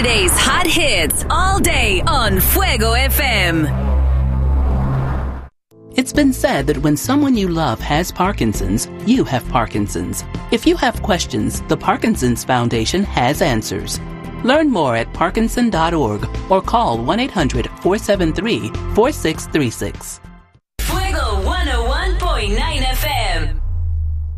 Saturday's hot hits all day on Fuego FM. It's been said that when someone you love has Parkinson's, you have Parkinson's. If you have questions, the Parkinson's Foundation has answers. Learn more at parkinson.org or call 1-800-473-4636.